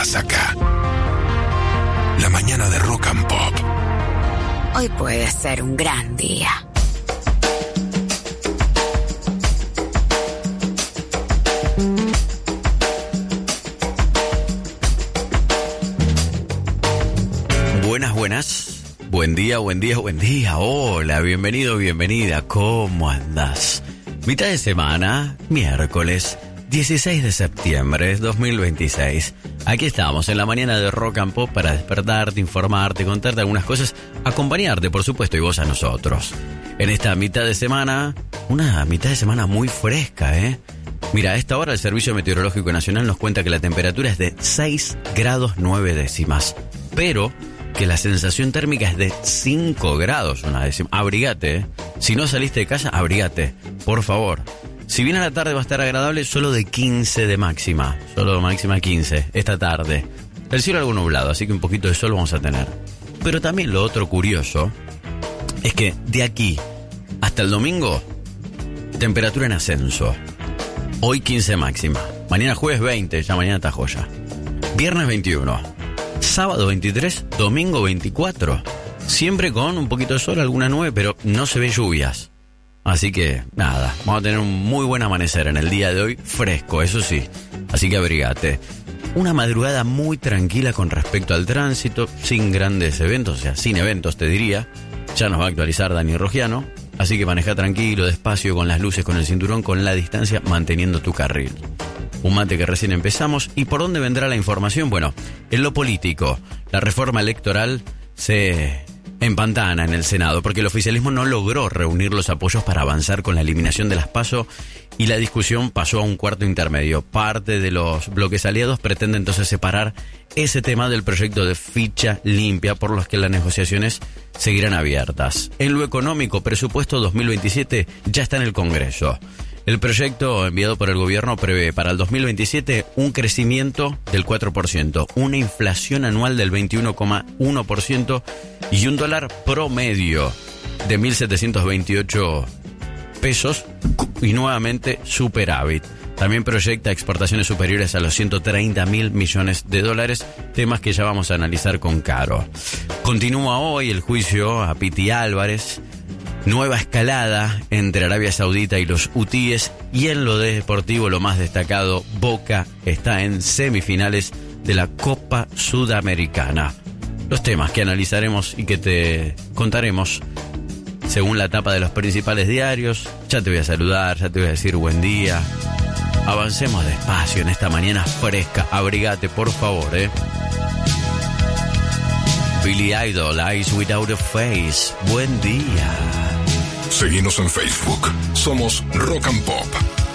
estás acá. La mañana de Rock and Pop. Hoy puede ser un gran día. Buenas. Buen día. Hola, bienvenido, bienvenida. ¿Cómo andas? Mitad de semana, miércoles 16 de septiembre 2026. Aquí estamos en la mañana de Rock and Pop para despertarte, informarte, contarte algunas cosas, acompañarte, por supuesto, y vos a nosotros. En esta mitad de semana, una mitad de semana muy fresca, ¿eh? Mira, a esta hora el Servicio Meteorológico Nacional nos cuenta que la temperatura es de 6 grados 9 décimas, pero que la sensación térmica es de 5 grados una décima. Abrigate, ¿eh? Si no saliste de casa, abrigate, por favor. Si bien a la tarde va a estar agradable, solo de 15 de máxima. Solo máxima 15 esta tarde. El cielo algo nublado, así que un poquito de sol vamos a tener. Pero también lo otro curioso es que de aquí hasta el domingo, temperatura en ascenso. Hoy 15 máxima. Mañana jueves 20, ya mañana está joya. Viernes 21. Sábado 23, domingo 24. Siempre con un poquito de sol, alguna nube, pero no se ven lluvias. Así que, nada, vamos a tener un muy buen amanecer en el día de hoy, fresco, eso sí. Así que abrigate. Una madrugada muy tranquila con respecto al tránsito, sin grandes eventos, o sea, sin eventos te diría. Ya nos va a actualizar Dani Rogiano, así que maneja tranquilo, despacio, con las luces, con el cinturón, con la distancia, manteniendo tu carril. Un mate que recién empezamos. ¿Y por dónde vendrá la información? Bueno, en lo político, la reforma electoral se empantana en el Senado, porque el oficialismo no logró reunir los apoyos para avanzar con la eliminación de las PASO y la discusión pasó a un cuarto intermedio. Parte de los bloques aliados pretende entonces separar ese tema del proyecto de ficha limpia, por los que las negociaciones seguirán abiertas. En lo económico, presupuesto 2027 ya está en el Congreso. El proyecto enviado por el gobierno prevé para el 2027 un crecimiento del 4%, una inflación anual del 21,1% y un dólar promedio de 1.728 pesos y nuevamente superávit. También proyecta exportaciones superiores a los 130.000 millones de dólares, temas que ya vamos a analizar con Caro. Continúa hoy el juicio a Piti Álvarez. Nueva escalada entre Arabia Saudita y los hutíes, y en lo deportivo lo más destacado, Boca está en semifinales de la Copa Sudamericana. Los temas que analizaremos y que te contaremos según la tapa de los principales diarios. Ya te voy a saludar, ya te voy a decir buen día. Avancemos despacio en esta mañana fresca, abrigate por favor, Billy Idol, Eyes Without a Face, buen día. Seguinos en Facebook. Somos Rock and Pop.